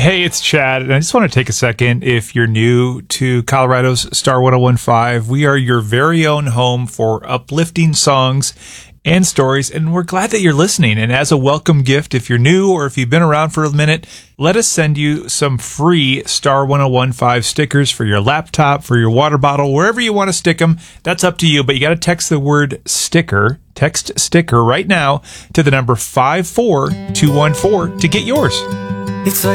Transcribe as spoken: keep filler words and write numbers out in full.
Hey, it's Chad, and I just want to take a second. If you're new to Colorado's Star one oh one point five, we are your very own home for uplifting songs and stories, and we're glad that you're listening. And as a welcome gift, if you're new or if you've been around for a minute, let us send you some free Star one oh one point five stickers for your laptop, for your water bottle, wherever you want to stick them. That's up to you, but you got to text the word sticker, text sticker right now to the number five four two one four to get yours. It's like